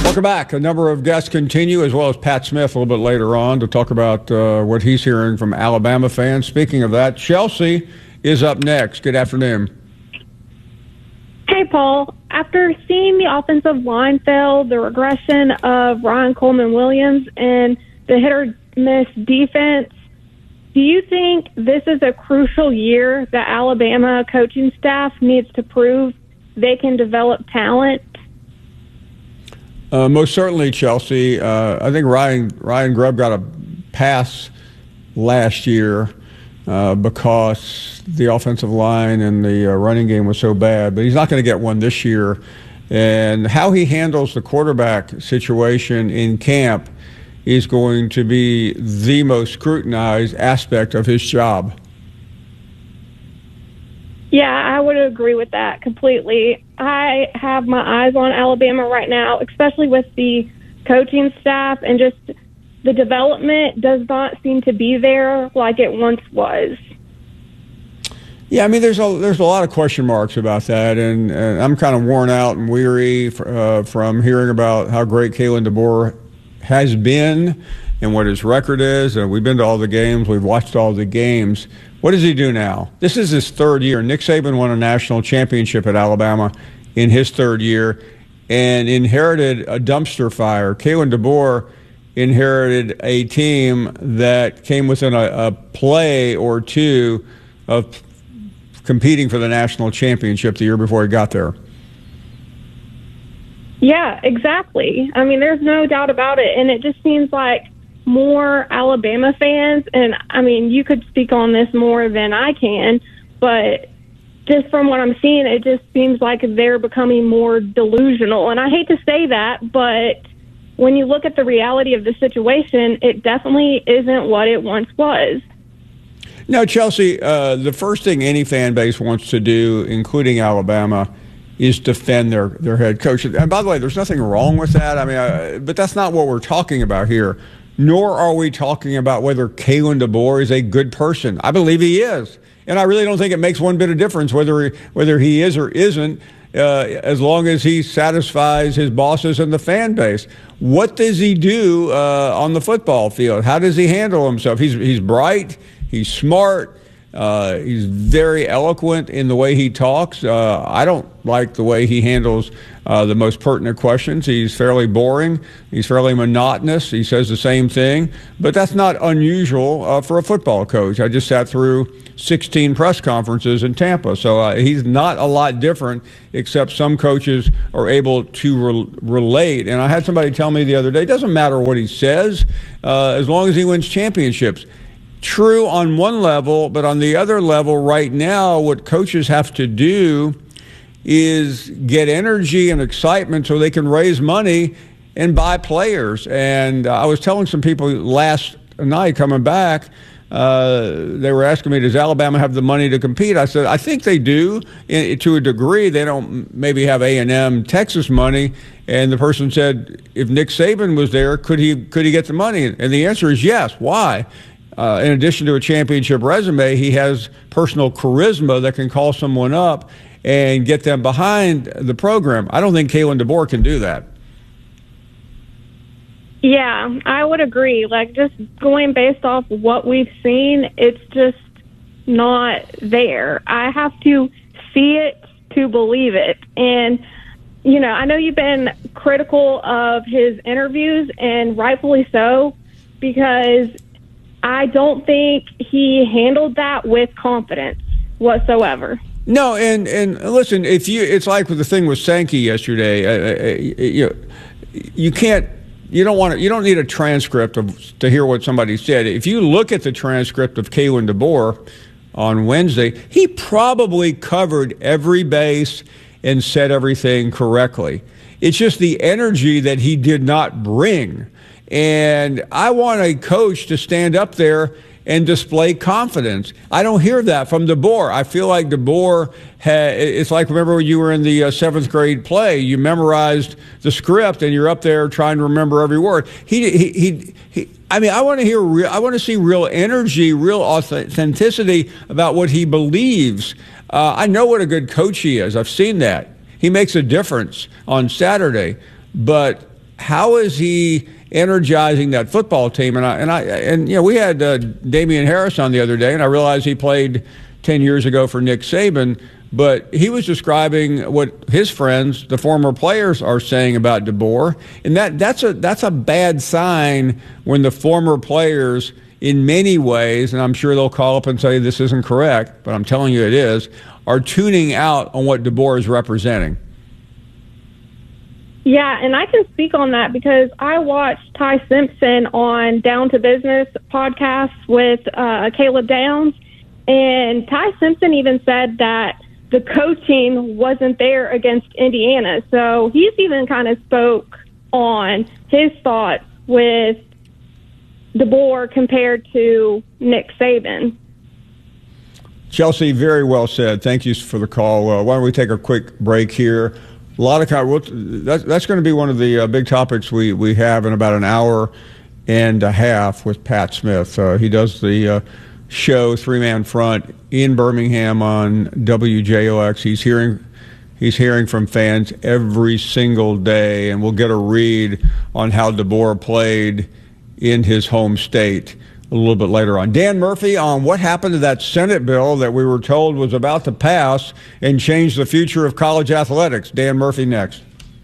Welcome back. A number of guests continue, as well as Pat Smith a little bit later on, to talk about what he's hearing from Alabama fans. Speaking of that, Chelsea is up next. Good afternoon. Hey, Paul. After seeing the offensive line fail, the regression of Ryan Coleman-Williams, and the hit-or-miss defense, do you think this is a crucial year that Alabama coaching staff needs to prove they can develop talent? Most certainly, Chelsea. I think Ryan Grubb got a pass last year because the offensive line and the running game was so bad, but he's not going to get one this year. And how he handles the quarterback situation in camp is going to be the most scrutinized aspect of his job. Yeah, I would agree with that completely. I have my eyes on Alabama right now, especially with the coaching staff, and just the development does not seem to be there like it once was. Yeah, I mean, there's a lot of question marks about that, and I'm kind of worn out and weary from hearing about how great Kalen DeBoer has been and what his record is. We've been to all the games. We've watched all the games. What does he do now? This is his third year. Nick Saban won a national championship at Alabama in his third year and inherited a dumpster fire. Kalen DeBoer inherited a team that came within a play or two of competing for the national championship the year before he got there. Yeah, exactly. I mean, there's no doubt about it. And it just seems like more Alabama fans, and I mean, you could speak on this more than I can, but just from what I'm seeing, it just seems like they're becoming more delusional. And I hate to say that, but when you look at the reality of the situation, it definitely isn't what it once was. No, Chelsea, the first thing any fan base wants to do, including Alabama, is defend their head coach. And by the way, there's nothing wrong with that. I mean, but that's not what we're talking about here. Nor are we talking about whether Kalen DeBoer is a good person. I believe he is. And I really don't think it makes one bit of difference whether he is or isn't, as long as he satisfies his bosses and the fan base. What does he do on the football field? How does he handle himself? He's bright. He's smart. He's very eloquent in the way he talks. I don't like the way he handles the most pertinent questions. He's fairly boring. He's fairly monotonous. He says the same thing. But that's not unusual for a football coach. I just sat through 16 press conferences in Tampa. So he's not a lot different, except some coaches are able to relate. And I had somebody tell me the other day, it doesn't matter what he says as long as he wins championships. True on one level, but on the other level right now, what coaches have to do is get energy and excitement so they can raise money and buy players. And I was telling some people last night coming back, they were asking me, does Alabama have the money to compete? I said, I think they do to a degree. They don't maybe have A&M, Texas money. And the person said, if Nick Saban was there, could he get the money? And the answer is yes. Why? In addition to a championship resume, he has personal charisma that can call someone up and get them behind the program. I don't think Kalen DeBoer can do that. Yeah, I would agree. Like, just going based off what we've seen, it's just not there. I have to see it to believe it. And, you know, I know you've been critical of his interviews, and rightfully so, because I don't think he handled that with confidence whatsoever. No, and listen, it's like with the thing with Sankey yesterday. You don't need a transcript to hear what somebody said. If you look at the transcript of Kalen DeBoer on Wednesday, he probably covered every base and said everything correctly. It's just the energy that he did not bring. And I want a coach to stand up there and display confidence. I don't hear that from DeBoer. I feel like DeBoer it's like, remember when you were in the seventh grade play, you memorized the script and you're up there trying to remember every word. I mean, I want to see real energy, real authenticity about what he believes. I know what a good coach he is. I've seen that. He makes a difference on Saturday, but how is he energizing that football team? And you know, we had Damian Harris on the other day, and I realized he played 10 years ago for Nick Saban, but he was describing what his friends, the former players, are saying about DeBoer, and that's a bad sign when the former players, in many ways, and I'm sure they'll call up and say this isn't correct, but I'm telling you it is, are tuning out on what DeBoer is representing. Yeah, and I can speak on that because I watched Ty Simpson on Down to Business podcast with Caleb Downs, and Ty Simpson even said that the coaching wasn't there against Indiana. So he's even kind of spoke on his thoughts with DeBoer compared to Nick Saban. Chelsea, very well said. Thank you for the call. Why don't we take a quick break here? A lot of that's going to be one of the big topics we have in about an hour and a half with Pat Smith. He does the show Three Man Front in Birmingham on WJOX. He's hearing from fans every single day, and we'll get a read on how DeBoer played in his home state a little bit later on. Dan Murphy on what happened to that Senate bill that we were told was about to pass and change the future of college athletics. Dan Murphy next.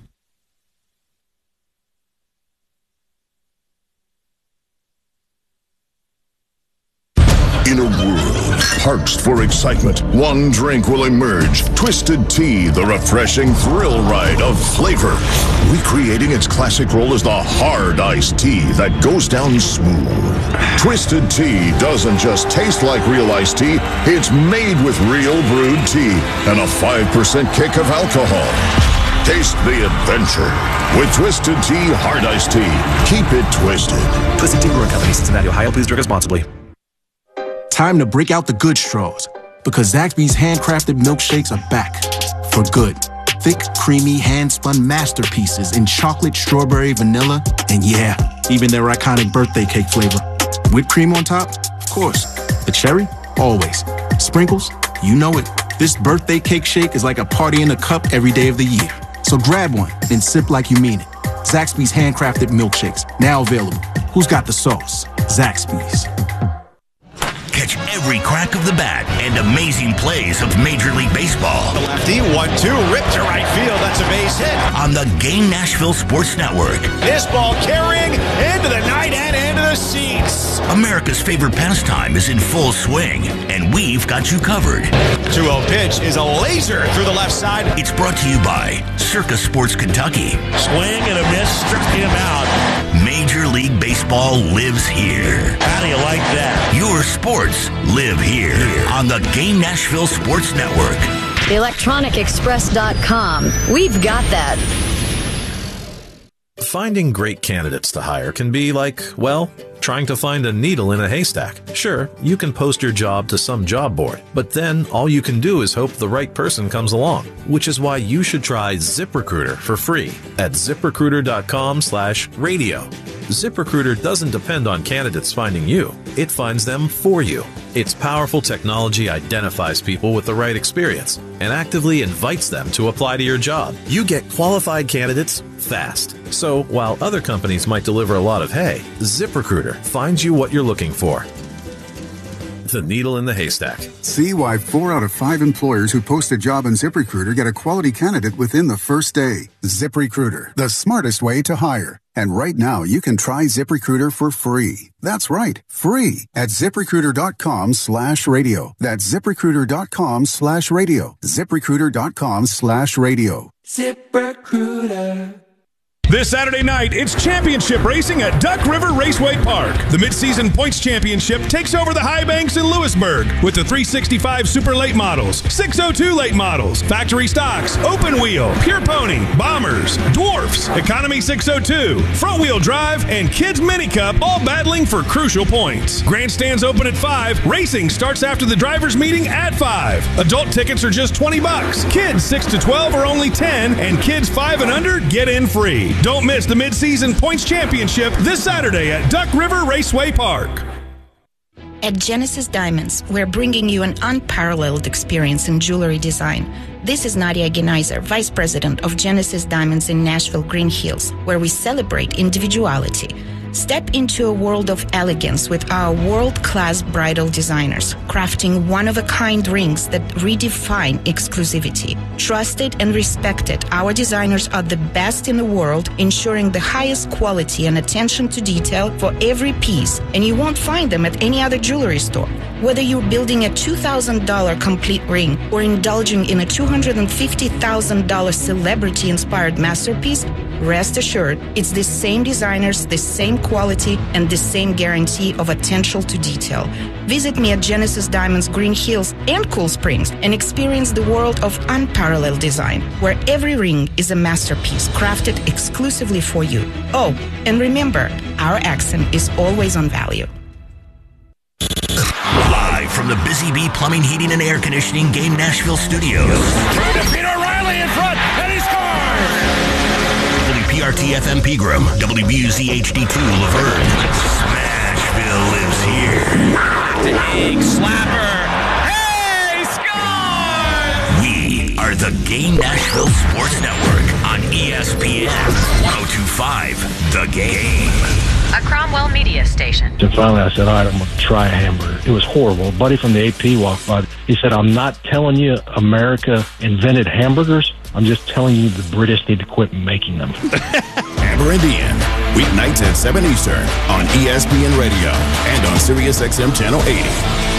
In a world parched for excitement, one drink will emerge. Twisted Tea, the refreshing thrill ride of flavor. Recreating its classic role as the hard iced tea that goes down smooth. Twisted Tea doesn't just taste like real iced tea, it's made with real brewed tea and a 5% kick of alcohol. Taste the adventure with Twisted Tea Hard Iced Tea. Keep it twisted. Twisted Tea Brewing Company, Cincinnati, Ohio. Please drink responsibly. Time to break out the good straws, because Zaxby's handcrafted milkshakes are back for good. Thick, creamy, hand-spun masterpieces in chocolate, strawberry, vanilla, and yeah, even their iconic birthday cake flavor. Whipped cream on top? Of course. The cherry? Always. Sprinkles? You know it. This birthday cake shake is like a party in a cup every day of the year. So grab one and sip like you mean it. Zaxby's handcrafted milkshakes, now available. Who's got the sauce? Zaxby's. Catch every crack of the bat and amazing plays of Major League Baseball. The lefty, 1-2, ripped to right field. That's a base hit. On the Game Nashville Sports Network. This ball carrying into the night and into the seats. America's favorite pastime is in full swing, and we've got you covered. 2-0 pitch is a laser through the left side. It's brought to you by Circa Sports Kentucky. Swing and a miss, struck him out. Major League Baseball lives here. How do you like that? Your sports live here on the Game Nashville Sports Network. ElectronicExpress.com. We've got that. Finding great candidates to hire can be like, well, trying to find a needle in a haystack. Sure, you can post your job to some job board, but then all you can do is hope the right person comes along, which is why you should try ZipRecruiter for free at ZipRecruiter.com/radio. ZipRecruiter doesn't depend on candidates finding you. It finds them for you. Its powerful technology identifies people with the right experience and actively invites them to apply to your job. You get qualified candidates fast. So while other companies might deliver a lot of hay, ZipRecruiter finds you what you're looking for. The needle in the haystack. See why 4 out of 5 employers who post a job on ZipRecruiter get a quality candidate within the first day. ZipRecruiter, the smartest way to hire. And right now, you can try ZipRecruiter for free. That's right, free at ZipRecruiter.com/radio. That's ZipRecruiter.com/radio. ZipRecruiter.com/radio. ZipRecruiter. This Saturday night, it's championship racing at Duck River Raceway Park. The midseason points championship takes over the High Banks in Lewisburg with the 365 Super Late Models, 602 Late Models, Factory Stocks, Open Wheel, Pure Pony, Bombers, Dwarfs, Economy 602, Front Wheel Drive, and Kids Mini Cup all battling for crucial points. Grandstands open at 5. Racing starts after the drivers' meeting at 5. Adult tickets are just $20. Kids 6 to 12 are only 10, and kids 5 and under get in free. Don't miss the midseason points championship this Saturday at Duck River Raceway Park. At Genesis Diamonds, we're bringing you an unparalleled experience in jewelry design. This is Nadia Geneiser, Vice President of Genesis Diamonds in Nashville, Green Hills, where we celebrate individuality. Step into a world of elegance with our world-class bridal designers, crafting one-of-a-kind rings that redefine exclusivity. Trusted and respected, our designers are the best in the world, ensuring the highest quality and attention to detail for every piece, and you won't find them at any other jewelry store. Whether you're building a $2,000 complete ring or indulging in a $250,000 celebrity-inspired masterpiece, rest assured, it's the same designers, the same quality, and the same guarantee of attention to detail. Visit me at Genesis Diamonds Green Hills and Cool Springs and experience the world of unparalleled design, where every ring is a masterpiece crafted exclusively for you. Oh, and remember, our accent is always on value. Live from the Busy Bee Plumbing, Heating, and Air Conditioning Game Nashville studios. Peter O'Reilly in front, and he scores! WPRT FM Pegram, WBUZ HD2 Laverne. Smashville lives here. Big slapper. Hey, scores! We are the Game Nashville Sports Network on ESPN 102.5 The Game. A Cromwell media station. And finally I said, all right, I'm going to try a hamburger. It was horrible. A buddy from the AP walked by. He said, I'm not telling you America invented hamburgers. I'm just telling you the British need to quit making them. Amber and Ian, weeknights at 7 Eastern on ESPN Radio and on SiriusXM Channel 80.